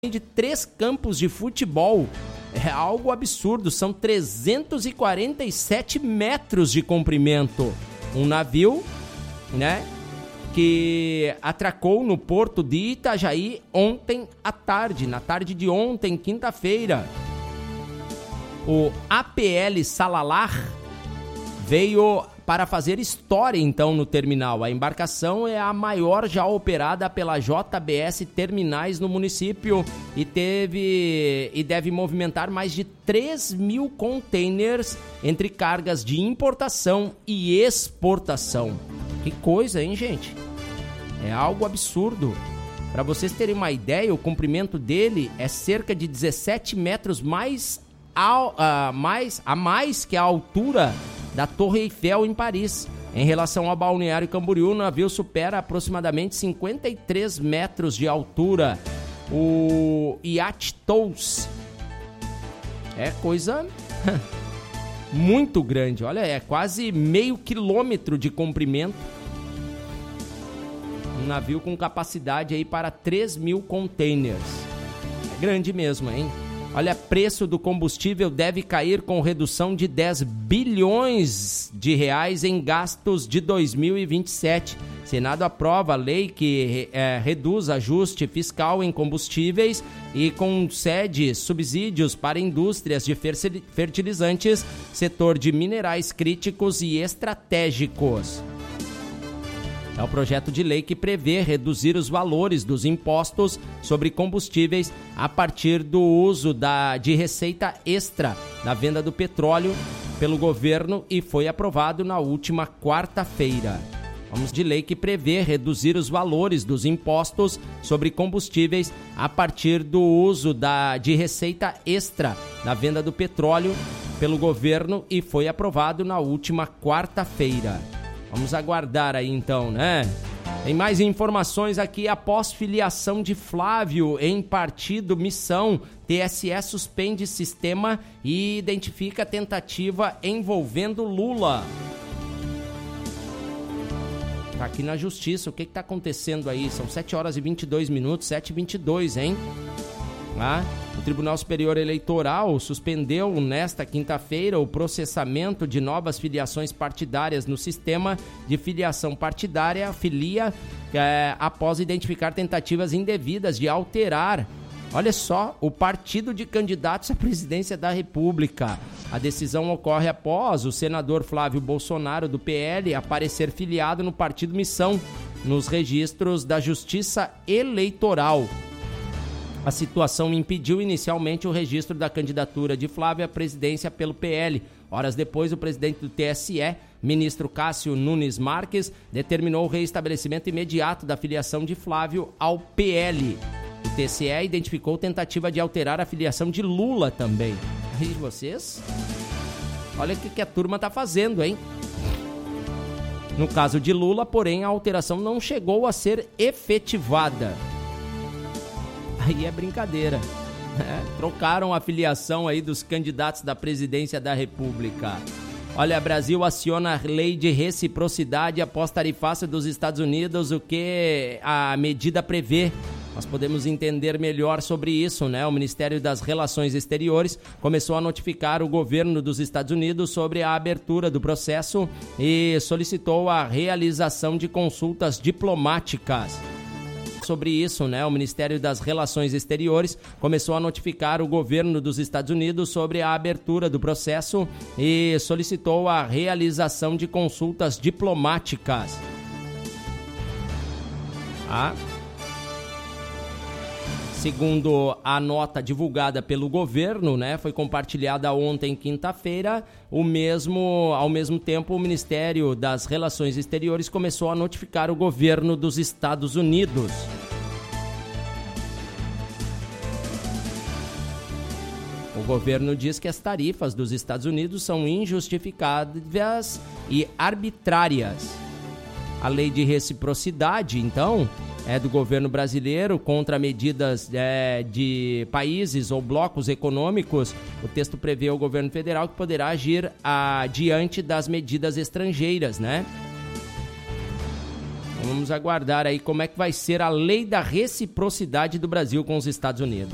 de 3 campos de futebol. É algo absurdo, são 347 metros de comprimento. Um navio, né, que atracou no porto de Itajaí ontem à tarde, na tarde de ontem, quinta-feira. O APL Salalar veio para fazer história, então, no terminal. A embarcação é a maior já operada pela JBS Terminais no município e deve movimentar mais de 3.000 containers entre cargas de importação e exportação. Que coisa, hein, gente? É algo absurdo. Para vocês terem uma ideia, o comprimento dele é cerca de 17 metros a mais que a altura da Torre Eiffel em Paris. Em relação ao Balneário Camboriú, o navio supera aproximadamente 53 metros de altura. O Yacht Tours é coisa muito grande. Olha, é quase meio quilômetro de comprimento. Um navio com capacidade aí para 3.000 containers. É grande mesmo, hein? Olha, preço do combustível deve cair com redução de 10 bilhões de reais em gastos de 2027. Senado aprova a lei que reduz ajuste fiscal em combustíveis e concede subsídios para indústrias de fertilizantes, setor de minerais críticos e estratégicos. É o projeto de lei que prevê reduzir os valores dos impostos sobre combustíveis a partir do uso de receita extra da venda do petróleo pelo governo e foi aprovado na última quarta-feira. Vamos de lei que prevê reduzir os valores dos impostos sobre combustíveis a partir do uso de receita extra da venda do petróleo pelo governo e foi aprovado na última quarta-feira. Vamos aguardar aí então, né? Tem mais informações aqui. Após filiação de Flávio em partido Missão, TSE suspende sistema e identifica tentativa envolvendo Lula. Tá aqui na justiça. O que tá acontecendo aí? São 7 horas e 22 minutos, 7h22, hein? O Tribunal Superior Eleitoral suspendeu nesta quinta-feira o processamento de novas filiações partidárias no sistema de filiação partidária, após identificar tentativas indevidas de alterar, olha só, o partido de candidatos à presidência da República. A decisão ocorre após o senador Flávio Bolsonaro, do PL, aparecer filiado no partido Missão, nos registros da Justiça Eleitoral. A situação impediu inicialmente o registro da candidatura de Flávio à presidência pelo PL. Horas depois, o presidente do TSE, ministro Cássio Nunes Marques, determinou o reestabelecimento imediato da filiação de Flávio ao PL. O TSE identificou tentativa de alterar a filiação de Lula também. E vocês? Olha o que a turma está fazendo, hein? No caso de Lula, porém, a alteração não chegou a ser efetivada. Aí é brincadeira. Trocaram a filiação aí dos candidatos da presidência da República. Olha, Brasil aciona a lei de reciprocidade após tarifaço dos Estados Unidos, o que a medida prevê. Nós podemos entender melhor sobre isso, né? O Ministério das Relações Exteriores começou a notificar o governo dos Estados Unidos sobre a abertura do processo e solicitou a realização de consultas diplomáticas. Sobre isso, né? O Ministério das Relações Exteriores começou a notificar o governo dos Estados Unidos sobre a abertura do processo e solicitou a realização de consultas diplomáticas. Segundo a nota divulgada pelo governo, né, foi compartilhada ontem, quinta-feira, ao mesmo tempo o Ministério das Relações Exteriores começou a notificar o governo dos Estados Unidos. O governo diz que as tarifas dos Estados Unidos são injustificadas e arbitrárias. A lei de reciprocidade, então, é do governo brasileiro contra medidas de países ou blocos econômicos. O texto prevê o governo federal que poderá agir diante das medidas estrangeiras, né? Vamos aguardar aí como é que vai ser a lei da reciprocidade do Brasil com os Estados Unidos.